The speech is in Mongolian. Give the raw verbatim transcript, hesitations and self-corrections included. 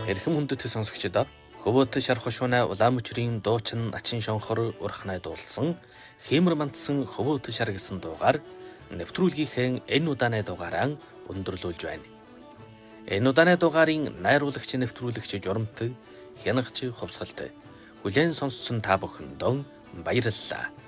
Эрхэм хүндэт сонсогчдоо хөвөөт шар хошууна Улаанбаатарын дуучин Ачин шонхор урхнай дуулсан Хиймэр мандсан хөвөөт шар гэсэн дуугаар нэвтрүүлгийнхээ энэ удааны дугаараа өндөрлүүлж байна. Энэ удааны дугаарын найруулагч нэвтрүүлэгч журамт хянагч хувьсгалт хүлээн сонссон та бүхэндээ баярлалаа.